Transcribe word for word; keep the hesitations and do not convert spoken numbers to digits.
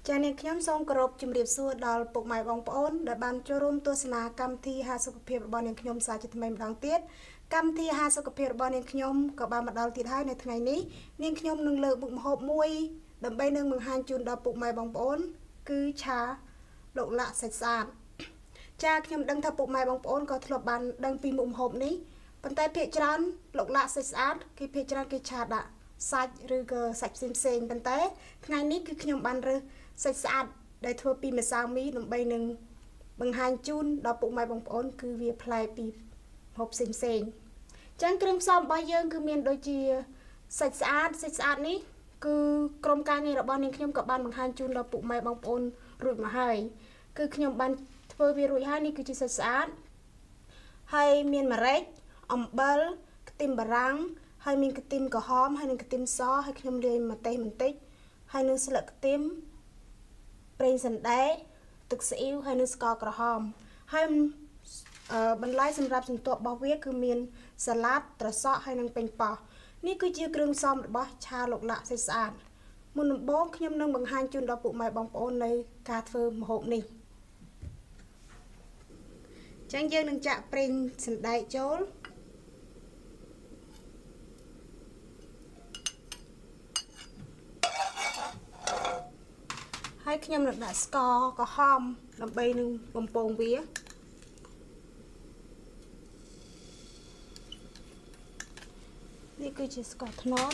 ចា៎អ្នកខ្ញុំសូមគោរពជំរាបសួរដល់ពុកម៉ែបងប្អូនដែលបានចូលរួមទស្សនាកម្មវិធីអាហារសុខភាពរបស់អ្នកខ្ញុំសាជាថ្មីម្ដងទៀតកម្មវិធីអាហារសុខភាពរបស់អ្នកខ្ញុំក៏បានមកដល់ទៀតហើយនៅថ្ងៃនេះអ្នកខ្ញុំនឹងលើកមុខម្ហូបមួយដើម្បីនឹងបង្ហាញជូនដល់ពុកម៉ែបងប្អូនគឺឆាឡុកឡាក់សាច់ស្អាតចា៎ខ្ញុំដឹងថាពុកម៉ែបងប្អូនក៏ធ្លាប់បានដឹងពីមុខម្ហូបនេះប៉ុន្តែភាគច្រើនឡុកឡាក់សាច់ស្អាតគេភាគច្រើនគេឆាដាក់សាច់ឬក៏សាច់ផ្សេងៗប៉ុន្តែថ្ងៃនេះគឺខ្ញុំបានរើសសាច់ស្អាតដែលធ្វើពីម្សៅមីដើម្បីនឹងបង្ហាញជូនដល់ពុកម៉ែបងប្អូនគឺវាប្លែកពីម្ហូបផ្សេងផ្សេងចឹងគ្រឿងផ្សំរបស់យើងគឺមានដូចជាសាច់ស្អាតសាច់ស្អាតនេះគឺក្រុមការងាររបស់នាងខ្ញុំក៏បានបង្ហាញជូនដល់ពុកម៉ែបងប្អូនរួចមកហើយគឺខ្ញុំបានធ្វើវារួចហើយនេះគឺជាសាច់ស្អាតហើយមានម្រេចអំបិលខ្ទឹមបារាំងហើយមានខ្ទឹមក្រហមហើយនិងខ្ទឹមសហើយខ្ញុំលាយម្ទេសបន្តិចហើយនឹងស្លឹកខ្ទឹមប្រេងសណ្ដែកទឹកស៊ីអ៊ីវហើយនិងស្ករក្រហមហើយបន្លែសម្រាប់សន្ទាប់របស់វាគឺមានសាឡាត់ត្រសក់ហើយនិងប៉េងប៉ោះនេះគឺជាគ្រឿងផ្សំរបស់ឆាឡុកឡាក់សាច់ស្អាតមុនដំបូងខ្ញុំនឹងបង្ហាញជូនដល់ពុកម៉ែបងប្អូននៅការធ្វើម្ហូបនេះចឹងយើងនឹងចាក់ប្រេងសណ្ដែកចូលហើយខ្ញុំនឹងដាក់ស្ករក្រហមដើម្បីនឹងបំពងវានេះគឺជាស្ករត្នោត